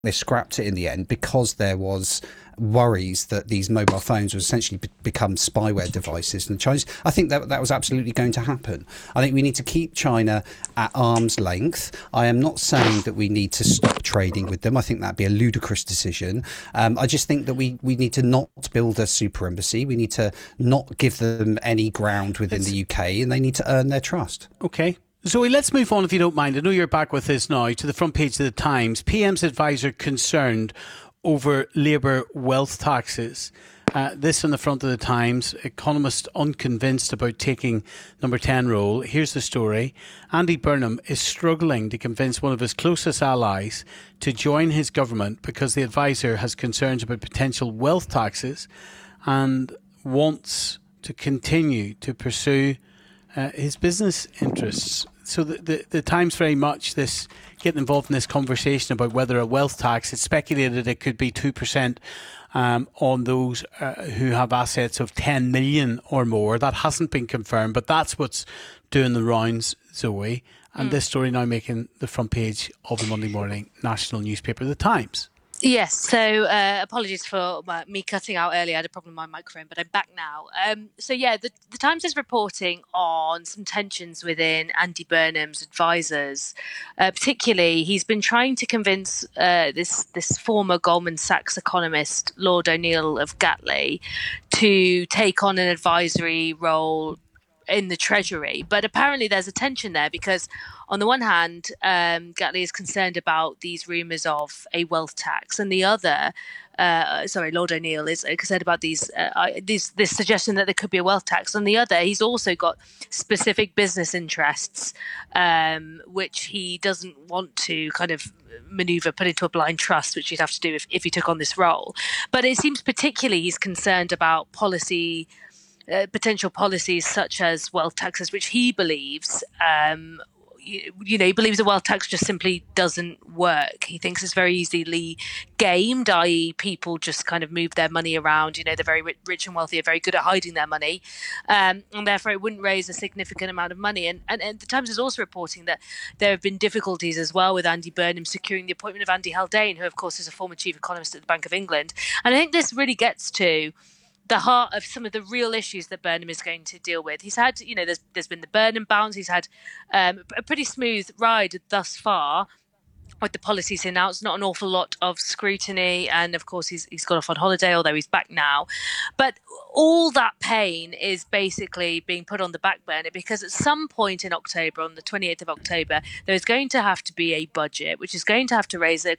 they scrapped it in the end because there was worries that these mobile phones would essentially become spyware devices. And the Chinese, I think that was absolutely going to happen. I think we need to keep China at arm's length. I am not saying that we need to stop trading with them. I think that'd be a ludicrous decision. I just think that we need to not build a super embassy. We need to not give them any ground within the UK, and they need to earn their trust. Okay. Zoe, let's move on if you don't mind. I know you're back with us now to the front page of the Times. PM's advisor concerned over Labour wealth taxes. This on the front of the Times. Economist unconvinced about taking number 10 role. Here's the story. Andy Burnham is struggling to convince one of his closest allies to join his government because the advisor has concerns about potential wealth taxes and wants to continue to pursue his business interests. So the Times very much this getting involved in this conversation about whether a wealth tax, it's speculated it could be 2% on those who have assets of 10 million or more. That hasn't been confirmed, but that's what's doing the rounds, Zoe. And this story now making the front page of the Monday morning national newspaper, The Times. Yes, so apologies for me cutting out earlier. I had a problem with my microphone, but I'm back now. The Times is reporting on some tensions within Andy Burnham's advisors. Particularly, he's been trying to convince this former Goldman Sachs economist, Lord O'Neill of Gatley, to take on an advisory role in the Treasury. But apparently there's a tension there because on the one hand, Gatley is concerned about these rumours of a wealth tax, and the other, Lord O'Neill is concerned about this suggestion that there could be a wealth tax. On the other, he's also got specific business interests, which he doesn't want to kind of put into a blind trust, which he'd have to do if he took on this role. But it seems particularly he's concerned about potential policies such as wealth taxes, which he believes, he believes a wealth tax just simply doesn't work. He thinks it's very easily gamed, i.e. people just kind of move their money around. They're very rich and wealthy, are very good at hiding their money, and therefore it wouldn't raise a significant amount of money. And the Times is also reporting that there have been difficulties as well with Andy Burnham securing the appointment of Andy Haldane, who of course is a former chief economist at the Bank of England. And I think this really gets to the heart of some of the real issues that Burnham is going to deal with. He's had, there's been the Burnham bounce. He's had a pretty smooth ride thus far with the policies announced, not an awful lot of scrutiny. And of course, he's gone off on holiday, although he's back now. But all that pain is basically being put on the back burner because at some point in October, on the 28th of October, there's going to have to be a budget, which is going to have to raise a